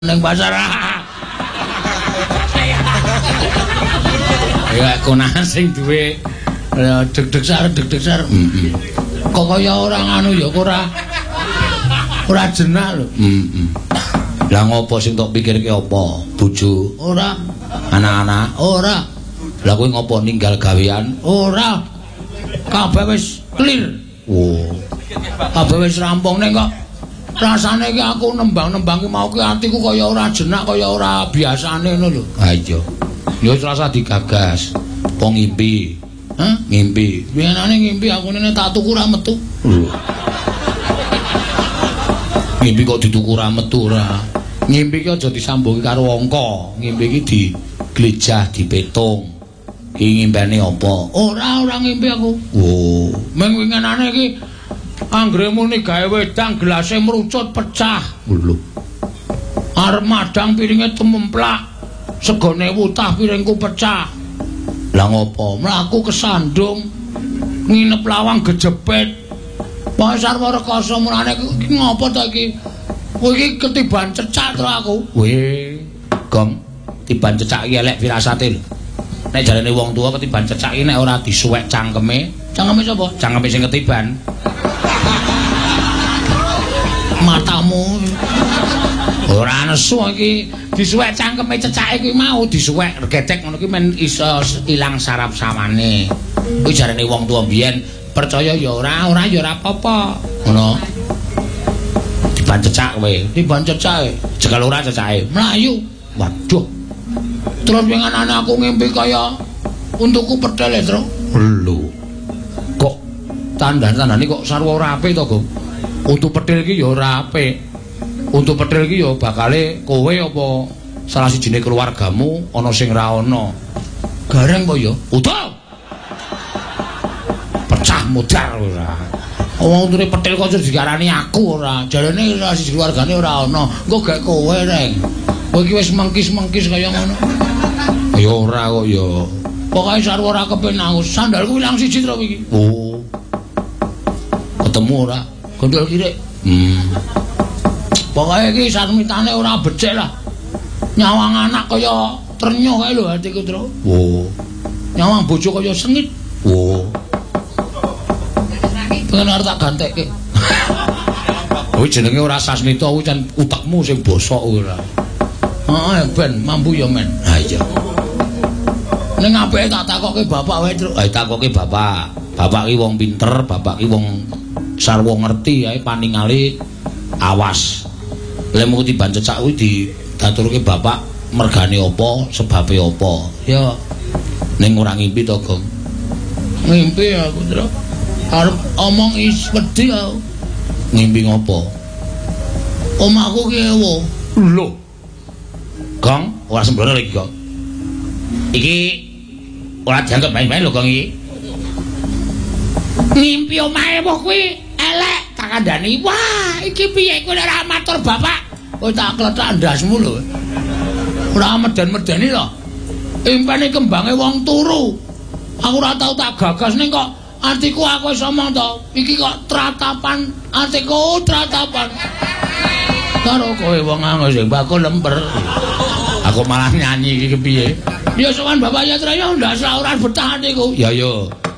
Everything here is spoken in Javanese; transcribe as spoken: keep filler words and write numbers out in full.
ning pasar. Ya konahan sing duwe deg-deg sar deg-deg sar. Heeh. Kok kaya ora anu ya ora ora jenak lho. Heeh. Lah ngopo sing tok pikirke apa? Bojo? Ora. Anak-anak? Ora. Lah kowe ngopo ninggal gawean? Ora. Kabeh wis clear. Oh. Kabeh wis rampung ning kok rasane iki aku nembang-nembang ki mau ki atiku kaya ora jenak kaya ora biasane ngono lho. Ha iya. Ya wis rasa digagas. Kok ngimpi. Hah? Ngimpi. Biyenane ngimpi aku nene tak tuku ora metu. Ngimpi kok dituku ora metu ora. Ngimpi ki aja disambungi karo angka. Ngimpi ki diglejah, dipetung. Ki ngimpene apa? Ora, ora ngimpi aku. Oh, meng winginane iki anggere muni gawe wedang gelase mrucut pecah. Lho. Arep madang piringe tememplak. Segone wutah piringku pecah. Lah ngopo? Mlaku kesandung. Nginep lawang gejepit. Pasar Warakasa mulane iki ngopo to iki? Kowe iki ketiban cecak to aku. Weh, Gong, tiban cecak iki elek firasate lho. Nek jarene wong tuwa ketiban cecak iki nek ora disuwek cangkeme, cangkeme sapa? Cangkeme sing ketiban. Matamu ora nesu iki disuwek cangkeme cecake iki mau disuwek regedek ngono ki men iso ilang saraf sawane. Kuwi jarene wong tuwa biyen percaya ya ora ora ya ora apa-apa. Ngono. Diban cecak kowe, diban cecake. Jegal ora cecake, mlayu. Waduh. Terus pengen anakku ngimpi kaya untukku pedhel ya, Tru. Lho. Kok tandhan-tandhane kok sarwa ora apik to, Gong? Untuk pedhil iki ya ora apik. Untuk pedhil iki ya bakale kowe apa salah sijine keluargamu ana sing ra ana. Gareng apa ya? Utuh. Pecah modar ora. Wong unture pedhil kok diarani aku ora. Jarene salah siji keluargane ora ana. Engko gek kowe reng. Kowe iki wis mengkis-mengkis kaya ngono. Ya ora kok ya. Pokoke sarwa ora kepenak. Sandalku ilang siji to iki. Oh. Ketemu ora? Gondol kirik. Hmm. Pokoke iki sarmitane ora becik lah. Nyawang anak kaya trenyuh kae lho atiku, Tru. Oh. Nyawang bojo kaya sengit. Oh. Pengen arep tak gantekke. Kuwi jenenge ora sasmita kuwi kan utekmu sing bosok ora. Heeh, ben mampu ya men. Ha iya. Ning apike tak takokke bapak wae, Tru. Ha takokke bapak. Bapak ki wong pinter, bapak ki wong sarwa ngerti ae paningale awas. Lha mung tiban cecak kuwi didaturke bapak mergane apa, sebabe apa. Ya ning ora ngimpi to, Gong. Ngimpi aku, Tru. Arep omong is wedi aku. Ngimpi ngopo? Omahku ki ewo. Lho. Gong, ora sembrono iki, Gong. Iki ora dianggep main-main lho, Gong iki. Ngimpi omahe apa kuwi elek tak kandhani. Wah, iki piye kowe ora matur bapak? Kowe tak kletak ndasmu lho. Ora meden-medeni to. Impene kembange wong turu. Aku ora tau tak gagas ning kok atiku aku wis omong to. Iki kok tratapan atiku tratapan. Karo kowe wong anu sing bakul lemper. Aku malah nyanyi iki piye? Ya sowan Bapak Yatra ya ndak ora betah atiku. Ya yo.